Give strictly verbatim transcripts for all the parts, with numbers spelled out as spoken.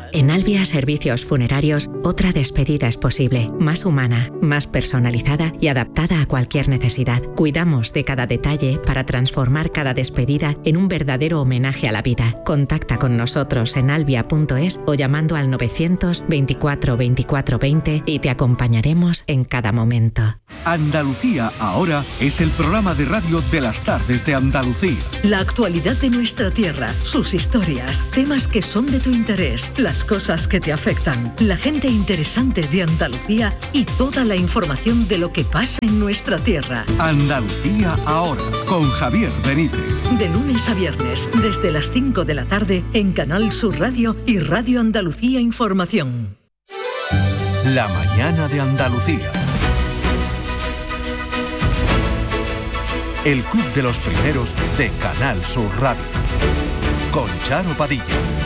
En Albia Servicios Funerarios, otra despedida es posible, más humana, más personalizada y adaptada a cualquier necesidad. Cuidamos de cada detalle para transformar cada despedida en un verdadero homenaje a la vida. Contacta con nosotros en albia punto es o llamando al novecientos veinticuatro veinticuatro veinte y te acompañaremos en cada momento. Andalucía ahora es el programa de radio de las tardes de Andalucía. La actualidad de nuestra tierra, sus historias, temas que son de tu interés, las cosas que te afectan, la gente interesante de Andalucía y toda la información de lo que pasa en nuestra tierra. Andalucía ahora, con Javier Benítez. De lunes a viernes, desde las cinco de la tarde, en Canal Sur Radio y Radio Andalucía Información. La mañana de Andalucía. El Club de los Primeros de Canal Sur Radio. Con Charo Padilla.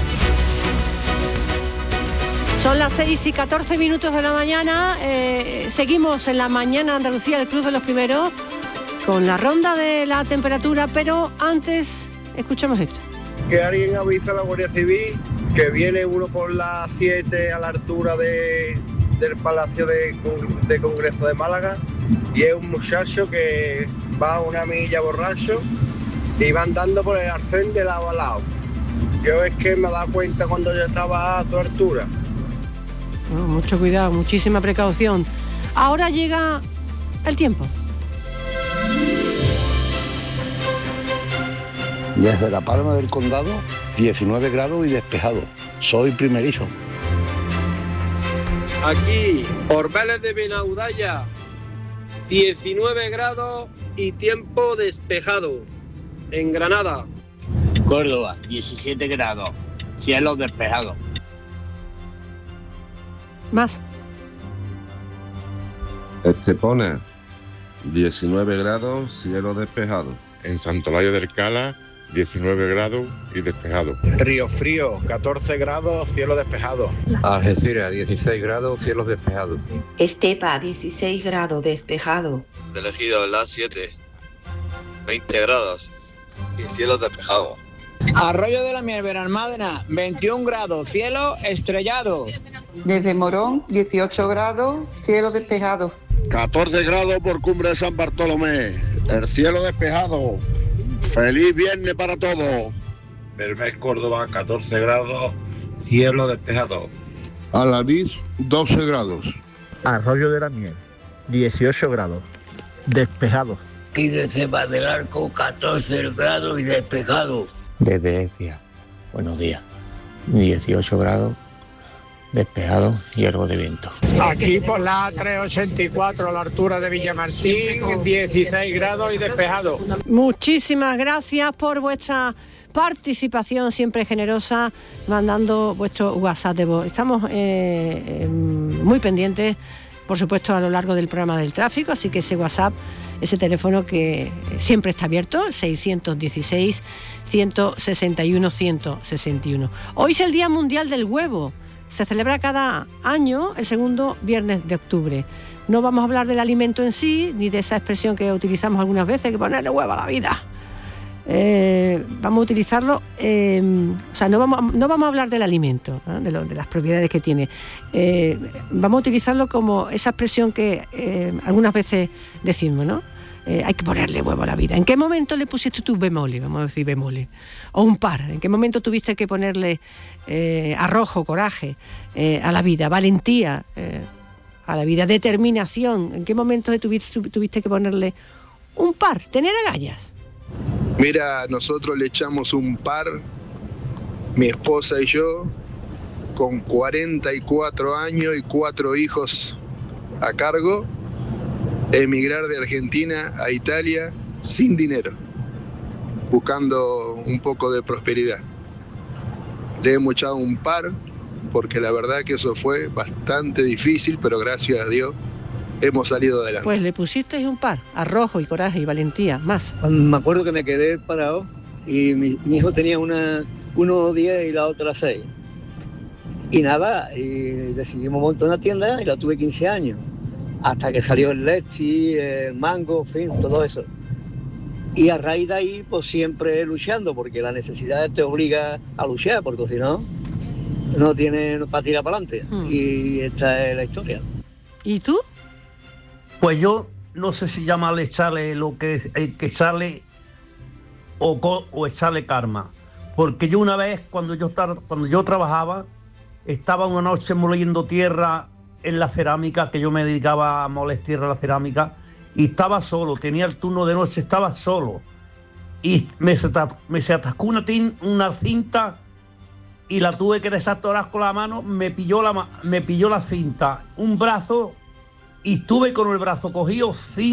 Son las seis y catorce minutos de la mañana. Eh, seguimos en la mañana Andalucía, el Club de los Primeros, con la ronda de la temperatura, pero antes escuchamos esto. Que alguien avisa a la Guardia Civil que viene uno por las siete a la altura de, del Palacio de, de Congreso de Málaga y es un muchacho que va a una milla borracho y va andando por el arcén de lado a lado. Yo es que me he dado cuenta cuando yo estaba a su altura. Bueno, mucho cuidado, muchísima precaución. Ahora llega el tiempo. Desde La Palma del Condado, diecinueve grados y despejado. Soy primerizo. Aquí, por Vélez de Benaudalla, diecinueve grados y tiempo despejado. En Granada. Córdoba, diecisiete grados, cielo despejado. Más. Estepona, diecinueve grados, cielo despejado. En Santolaya del Cala, diecinueve grados y despejado. Río Frío, catorce grados, cielo despejado. Algeciras, dieciséis grados, cielo despejado. Estepa, dieciséis grados, despejado. Del Ejido, las siete, veinte grados y cielo despejado. Arroyo de la Miel, Benalmádena, veintiún grados, cielo estrellado. Desde Morón, dieciocho grados, cielo despejado. catorce grados por Cumbre de San Bartolomé, el cielo despejado. ¡Feliz viernes para todos! Bermés, Córdoba, catorce grados, cielo despejado. Alavís, doce grados. Arroyo de la Miel, dieciocho grados, despejado. Y de Cebas del Arco, catorce grados y despejado. Desde Ecija, buenos días, dieciocho grados, despejado y algo de viento. Aquí por la trescientos ochenta y cuatro a la altura de Villamartín, dieciséis grados y despejado. Muchísimas gracias por vuestra participación siempre generosa, mandando vuestro WhatsApp de voz. Estamos eh, eh, muy pendientes, por supuesto, a lo largo del programa del tráfico, así que ese WhatsApp, ese teléfono que siempre está abierto, el seiscientos dieciséis, ciento sesenta y uno, ciento sesenta y uno. Hoy es el Día Mundial del Huevo. Se celebra cada año el segundo viernes de octubre. No vamos a hablar del alimento en sí, ni de esa expresión que utilizamos algunas veces, que ponerle huevo a la vida. Eh, vamos a utilizarlo, eh, o sea, no vamos, no vamos a hablar del alimento, ¿no? de, lo, de las propiedades que tiene. Eh, vamos a utilizarlo como esa expresión que eh, algunas veces decimos, ¿no? Eh, hay que ponerle huevo a la vida. ¿En qué momento le pusiste tu bemole, vamos a decir bemole? O un par. ¿En qué momento tuviste que ponerle eh, arrojo, coraje eh, a la vida, valentía eh, a la vida, determinación? ¿En qué momento tuviste, tuviste que ponerle un par, tener agallas? Mira, nosotros le echamos un par, mi esposa y yo, con cuarenta y cuatro años y cuatro hijos a cargo, emigrar de Argentina a Italia sin dinero, buscando un poco de prosperidad. Le hemos echado un par, porque la verdad que eso fue bastante difícil, pero gracias a Dios hemos salido adelante. Pues le pusisteis un par, arrojo y coraje y valentía, más. Me acuerdo que me quedé parado y mi, mi hijo tenía una, uno diez y la otra seis. Y nada, y decidimos montar una tienda y la tuve quince años. Hasta que salió el Lexi, el Mango, en fin, todo eso. Y a raíz de ahí, pues siempre luchando, porque la necesidad te obliga a luchar, porque si no, no tiene para tirar para adelante. Mm. Y esta es la historia. ¿Y tú? Pues yo no sé si llamarle echarle lo que, eh, que sale o, co- o echarle karma. Porque yo una vez, cuando yo, tar- cuando yo trabajaba, estaba una noche moliendo tierra en la cerámica, que yo me dedicaba a moler tierra en la cerámica, y estaba solo, tenía el turno de noche, estaba solo. Y me se, ta- me se atascó una, tin- una cinta y la tuve que desatorar con la mano, me pilló la, ma- me pilló la cinta, un brazo, y estuve con el brazo cogido cinco